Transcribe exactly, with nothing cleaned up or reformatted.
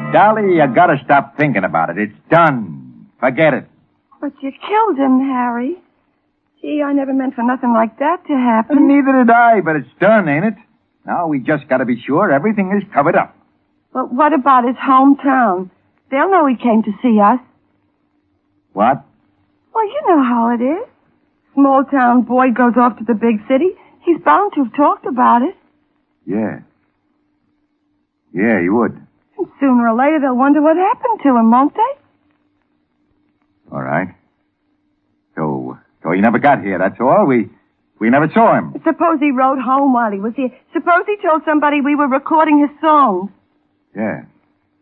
Dolly, you gotta stop thinking about it. It's done. Forget it. But you killed him, Harry. Gee, I never meant for nothing like that to happen. And neither did I, but it's done, ain't it? Now we just gotta be sure everything is covered up. But what about his hometown? They'll know he came to see us. What? Well, you know how it is. Small town boy goes off to the big city. He's bound to have talked about it. Yeah. Yeah, he would. And sooner or later they'll wonder what happened to him, won't they? All right. So, so he never got here, that's all. We, we never saw him. Suppose he rode home while he was here. Suppose he told somebody we were recording his songs. Yeah.